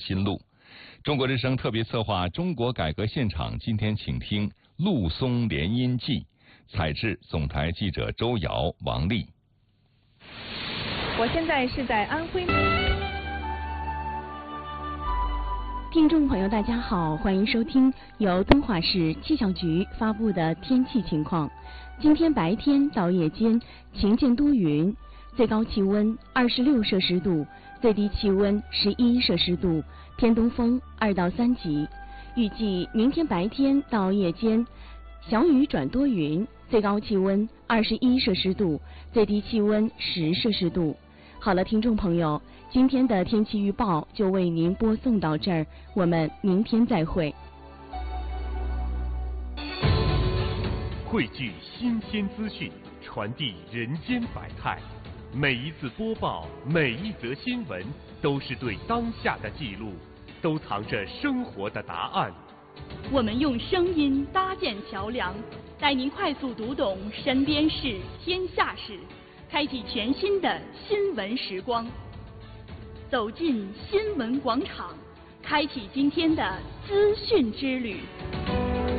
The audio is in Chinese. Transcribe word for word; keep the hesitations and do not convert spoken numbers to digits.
新路。中国之声特别策划《中国改革现场》，今天请听《陆松联姻记》，采制总台记者周瑶、王丽。 我现在是在安徽。 听众朋友，大家好，欢迎收听由敦化市气象局发布的天气情况。今天白天到夜间晴间多云，最高气温二十六摄氏度，最低气温十一摄氏度，偏东风二到三级。预计明天白天到夜间小雨转多云，最高气温二十一摄氏度，最低气温十摄氏度。好了，听众朋友，今天的天气预报就为您播送到这儿，我们明天再会。 汇聚新鲜资讯，传递人间百态。每一次播报，每一则新闻，都是对当下的记录，都藏着生活的答案。 我们用声音搭建桥梁，带您快速读懂身边事、天下事，开启全新的新闻时光。走进新闻广场，开启今天的资讯之旅。